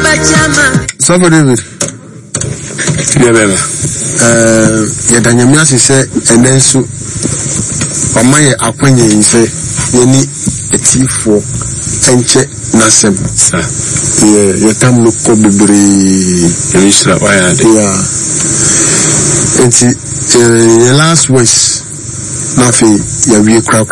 Suffer David. Yadanyamia say, and then so on my acquaintance say, you need a tea for Enche Nasem. Yeah, Yatam look cobibri. Yeah. And the last words, nothing, you crack.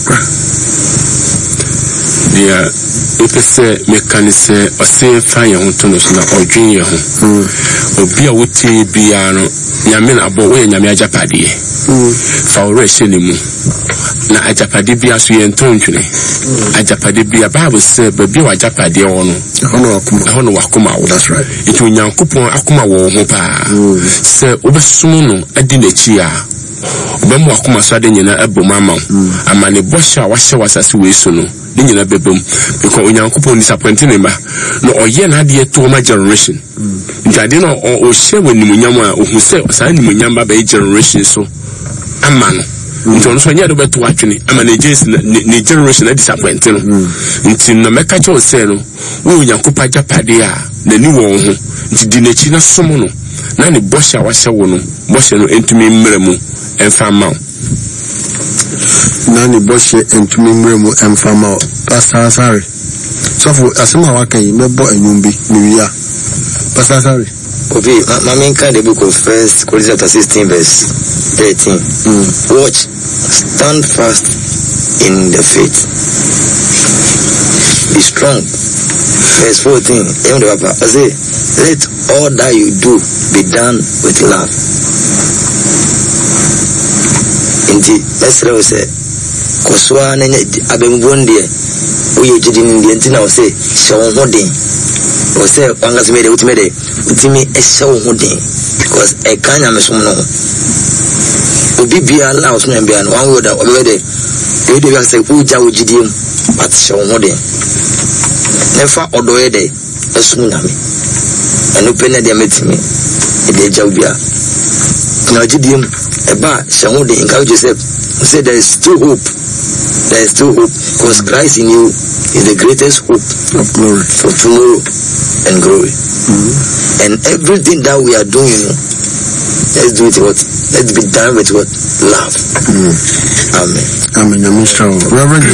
Yeah, if it's a mechanism or say fire on Tonosna or junior, or be a witty piano, Yamin about way in Yamia Japadi. For Reshinimu. Na Japadi be as we entoned a Japadi be a Bible said, but be a Japadi on Hono Wakuma. That's right. It will Yankupon Akuma Wopa. Sir Ubasuno, a dinechia. Bem wakuma swade nyina ebo mama amane bosha wahye wasase weso no de nyina bebem because onyankopon disappointing me ba no oye na de to ma generation ntade no o hye wanimunyam a ohu se osan nimunyam ba be generation so amano nti so nya do beto atwene amane Jesus ne generation na disappointing no nti no meka che o se no wo onyankopon ajapade a nani wo ho nti di nachi na somo no na ne bosha wahye wo no bosha no entumi mremu enfama Nani Boshe and to me enfama Pastor Sari. So for Asama Waka, Mebo and Yumbi, New Year. Pastor Sari. Okay, my main kind of book of 1 Corinthians 16 verse 13. Watch, stand fast in the faith. Be strong. Verse 14. I say, let all that you do be done with love. Inti Esra say koswa na abembonde uye jidini ndi ntina o say shawo hodin o say wanga semede utimi eshawo hodin because e kanya mesom no obi bia la osmo bia no wan woda obede e de bia say uja ojidiem but shawo hodin nefa odoye de esum na me eno pene de metimi e de ja bia na ojidiem eba shawo de encourage yourself say there is still hope because Christ in you is the greatest hope of glory for tomorrow and glory. And everything that we are doing, let's do it let's be done with what? Love. Amen. Reverend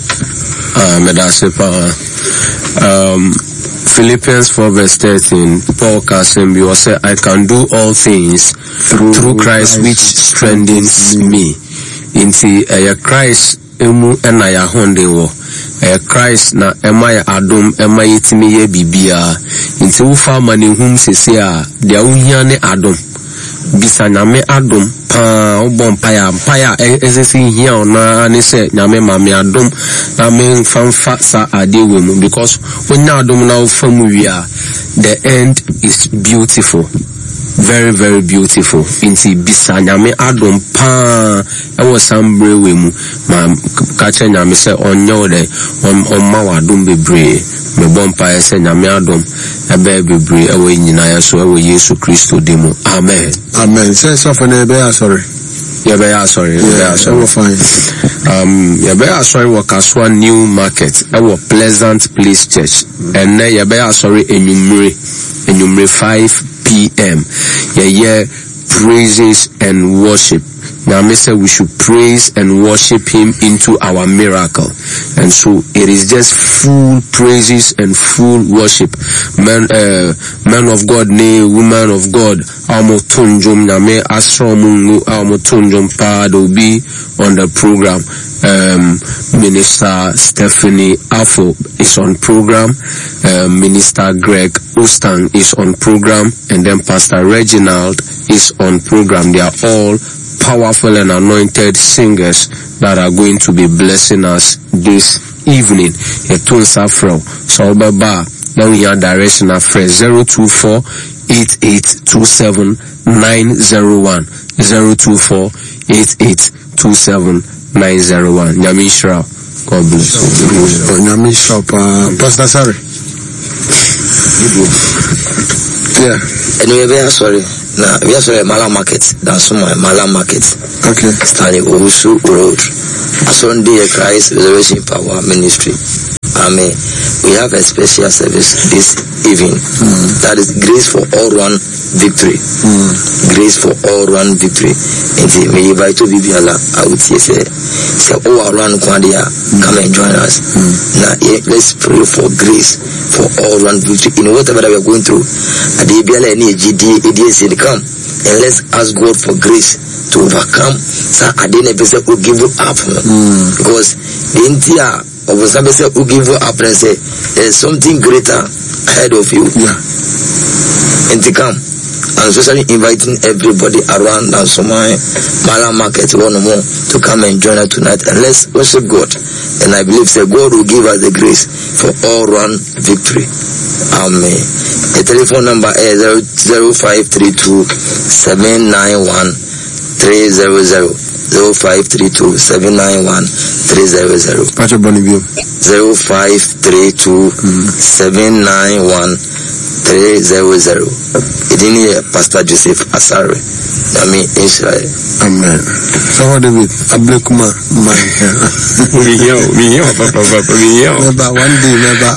Philippians 4 verse 13, Paul Kasembi was say, I can do all things through Christ which strengthens me. Inti Christ emu ena ya honde wo. Christ na ema ya adom ema yetimi ye bibia. Inti ufa manehum sese a dia uhia ne adom. Bisa nyame adom pa obon paya ezesi hia ona ne se nyame mame adom na me famfa sa adewe mu because when adom na ufamu wia the end is beautiful, very very beautiful. Inti bisa nyame adom pa ewo sambre we mu ma kache nyame se onyo de on ma wadom bebre me bompa se nyame adom ebe bebre ewo nyina ya so ewo Yesu Kristo demo. Amen. Say so for ne sorry. Sorry. Fine. Sorry Wakaswa New Market. Our Pleasant Place Church. And sorry enyumre 5 p.m. Praises and worship. Now, Mr. We should praise and worship him into our miracle. And so it is just full praises and full worship. Man of God, woman of God, Amotunjum Name Asromungu Amotunjum Pa will be on the program. Minister Stephanie Afo is on program. Minister Greg Ostang is on program, and then Pastor Reginald is on program. They are all powerful and anointed singers that are going to be blessing us this evening. Etun Safro. So Baba, now we have direction of phrase 024-8827-901. 024-8827-901. Nyamishra. God bless you. Nyamishra, Pastor Sari. Yeah. Anyway, we are sorry. Now, we are sorry, Mala Market. That's my Mala Market. Okay. Standing Owusu Road. Sunday Christ Resurrection Power Ministry. Amen. We have a special service this evening. That is grace for all round victory. Grace for all round victory. And may you invite to Bibiala. I would say all around Kwandia, come and join us. Now let's pray for grace for all round victory in whatever that we are going through. At the Bibiala and EDS come and let's ask God for grace to overcome. So I didn't ever give you up because the entire of some person who give you up and say there's something greater ahead of you. And to come. And especially inviting everybody around and Mala Market one more to come and join us tonight, and let's worship God. And I believe that God will give us the grace for all round victory. Amen. The telephone number is 0532 791 300. 0532 791 300. 0532 791 300. Idini Pastor Joseph Asare. Ami Israel. Amen. So David, Ablekuma, my we Never one day, never.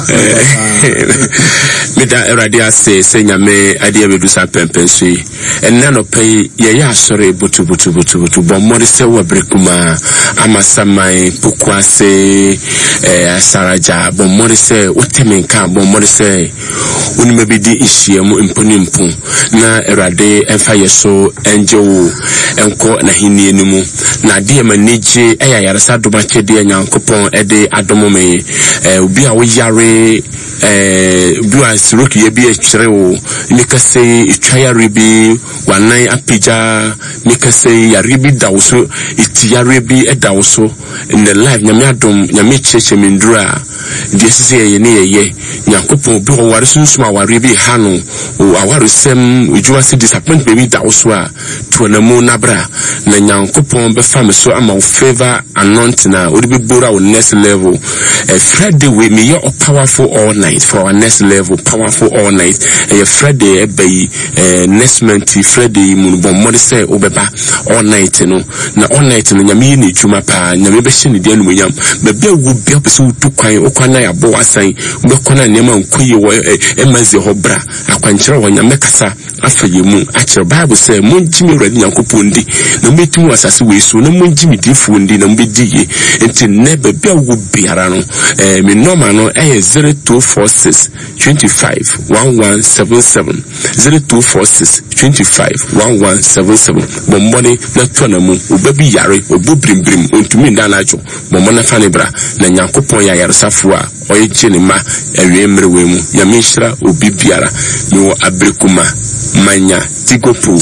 Mida Eradia say Nyame Adia Medusa Pempensui. And none of pay ya sorry butu Bomori se Wabrekuma Amasamai Pukwase Saraja Bomori se Utemenka Bomori se Unimebidi Ishiamu Imponimpu na Erade Enfire so Enjo Enko na hini enimu na die manije eya yarasa domache de Nyankopon ede adomome obi a wo yare bua siroki ye bi ekire wo mikase itwayare bi wanan apija mikase yare bi dawso itiyare bi edawso in the life nyame adom nyame cheche mindura die sese ye ne ye Nyankopon bi wo ware sunsuma ware bi hanu o aware sem ujuwa se disappointment bi dawso a to na mu nabra na Nyankopon be fam so ama favor anointing na odi be bora on next level. Friday we me you powerful all night for our next level, powerful all night. Friday be next month Friday mun bon mo say obeba all night no na all night no nyame ni juma pa nyame be hye ne de anu nyam be be wo be be so tu kwan o kwan na ya bo asan be kwan na ma nkoyi wo emaze ho bra akwankyere wo nyame kasa afaye mu akere Bible say mun jimi radi Nyankopon di na metu asase we so na mun jimi difu ndi na mbediye enti ne be be wo biara no me normal no 0246 25 1177 0246 25 1177 bombone na tona mu obabi yare obobrim ontumi ndanajo bombona fanebra na Nyankopon ya yaresafo a oye chenema ewe mrewe mu ya mishra obi biara no abrekuma manya tigopo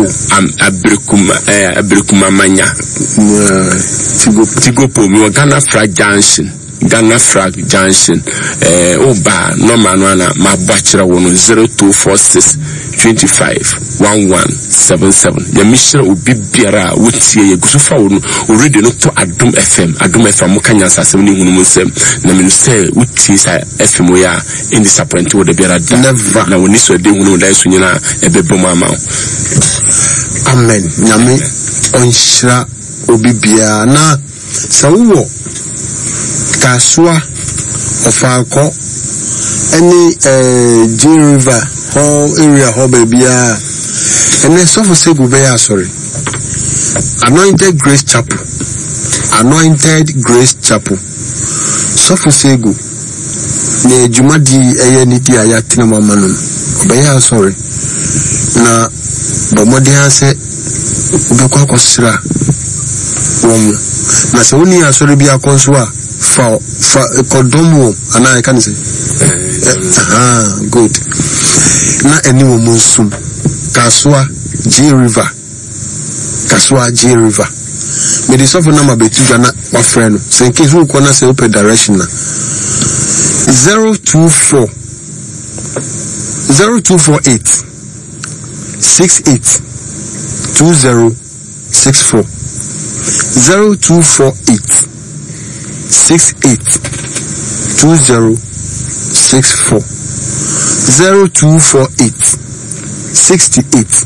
abrekuma manya tigopo mi Ghana Frag Junction oba normal no na mabachira wono 0246 25 1177 ya mishra obi biara wotie ye gusufa wono already no to Adom FM mo kanya sasem ni hunu musem na me say wotie sa FM ya in disappoint wo de biara da na woni so de hunu da so nyina ebebom ama. Amen. Nyame onshira obi biara na sawo Kasua Ofako any J River whole area ho baby and then so for Segu Beya sorry. Anointed Grace Chapel. So for Segu ne Jumadi ayeniti ayatina mamanum. Beya sorry. Na bomodi hanse ubekwa kwasira womu. Na se woni asori bia konswa fa kodomo ana I can say good na eniwo munsum Kasua J River me the sofa number betu na wa friend so in case we corner say open direction na 0248 68 2064 0248 68 2064 0248 68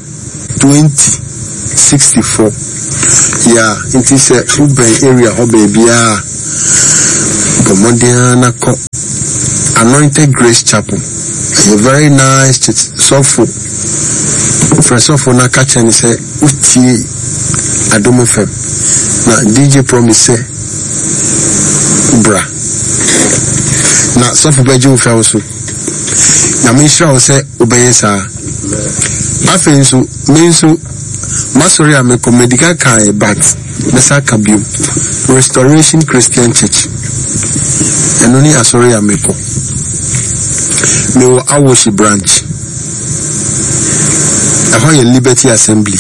2064 yeah it is a urban area ho baby Bomodiana ko Anointed Grace Chapel. A very nice church. Sofo. First of all, na catch and say uti Adomo FM. Na DJ Promise say bra. Na sofo beji ufe also. Na ministra say obeye sa. Afensu mensu masori ameko medical kai but Mesa Kabiu Restoration Christian Church. And only Asori Ameko. Me wo Awoshi branch. Ahoye Liberty Assembly.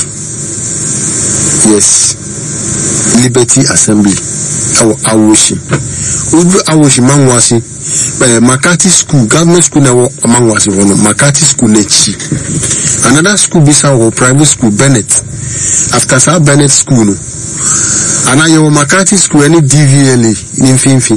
Yes. Liberty Assembly. Awoshi. Udu Awoshi Mangwasi. Makati School, government school na Mangwasi wono. Makati School nechi. Another school bisa wo private school Bennett. After sa Bennett school no. Ana yo Makati School any DVLA in Finfin.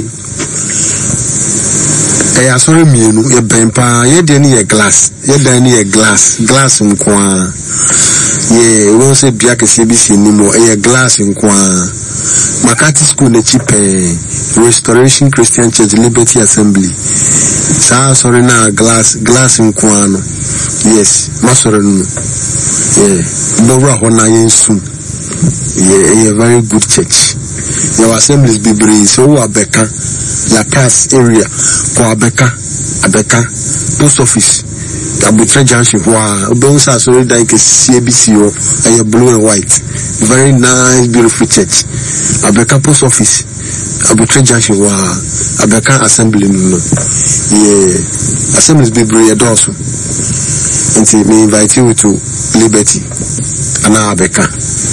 Sorry mienu ye bempa ye deni ye glass glass nkwa ye won se bia kese bi si ni mo ye glass nkwa Makati School na chipe Restoration Christian Church Liberty Assembly sorry na glass nkwa no yes masore no bora hona yensu ye very good church your assemblies be brave so abeka La Casse area ko abeka post office Abutre Junction wa bonsa so dan ke CBC o blue and white very nice beautiful church abeka post office Abutre Junction wa abeka assembly no assemblies be brave also until me invite you to Liberty ana abeka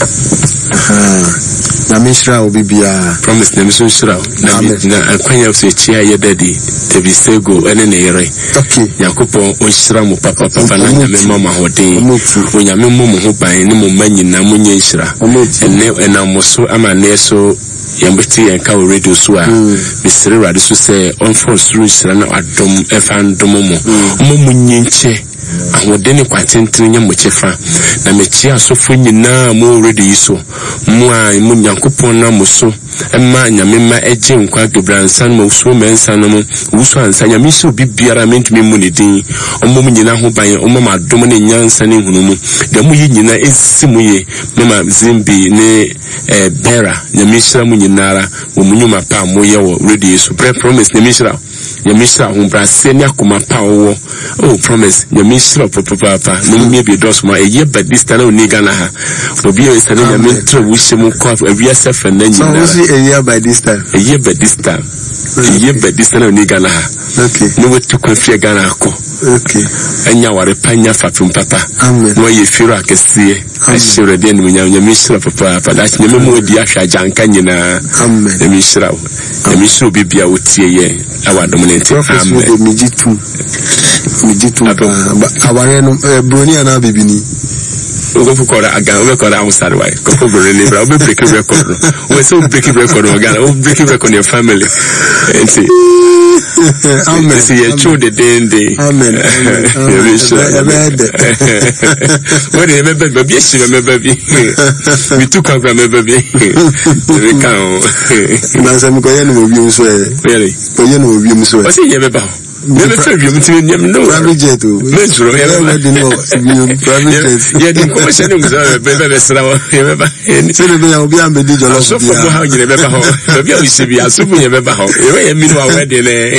na mishra obibia promise na miso shira na akwanya so chia ye daddy tebisego ene ne yere okay yakopo onshira mu papa na nyame mama hoden onyame mu ho ban ne mu manyina munye nshira ene moso ama ne so yambeti yanka radio so a misiri rade so se onfo suru nshira na adom efa ndom mu munye nche ahodene kwatentene nya mochefa na mechi asofo nyina mo already iso mo a mo nyankopon na mo so emma nyamema eje nkwa gebransan mo so mensa no mo wuso ansa nyame so bibiara mentumi mu ne din ommo nyina ho ban ommo madom ne nyansa ne hunu mu de mo yi nyina esimu ye mema zimbi ne bera nyame shira mu nyinara wo munyuma pa mo ye wo ready so promise ne mishira nyamishira ho brase ne akoma pa wo promise nyamishira papa no me be dos ma eye badista na oniga na ha obi e sane nyame tro wuhye mu kwa awia sefa na nyina so a year by this time na oniga na ha okay no wetu kwafia gana akọ okay anya ware panya fafum papa amen no ye firo akese ashire de no nyamishira papa that nyame mu odi ahwa janka nyina amen nyamishira bibia wotie ye awadom ne nti amen mijitu aware no broni ana bibini go for kora aga we kora outside why go for broni bra we break record we so break record we break record your family and see amen see you show the day amen what do you remember baby she remember we took our baby we can na sam ko yen mo bi so really ko yen mo bi so o se yebe ba never tell you no private jet o metro private jet yeah the commercial no go be sra yebe ba se le be ya obi amedi jolo so for how you yebe ba ho obi o se bi aso fu yebe ba ho e mi no awede le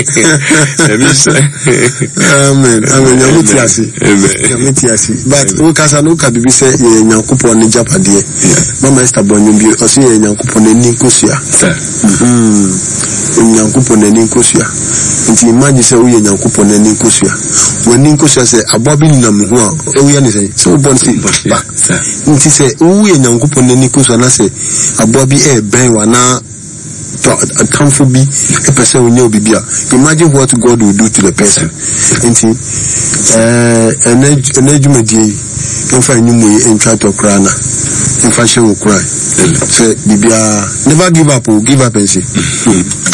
amen yamutiasi but we kasa no ka bibi se ye nyankopon ne japade mama Esther Bonyumbi o se ye nyankopon ne ninkosua nyankopon ne ninkosua nti imagine se wo ye nyankopon ne ninkosua wo ninkosua se abobi nam ho a o ye ne se so bon se ba nti se wo ye nyankopon ne ninkosua na se abobi ben wana a comfort be a person will know bibia. Imagine what God will do to the person. An edumedi in fact you in try to crana in fashion will cry. Say bibia never give up and say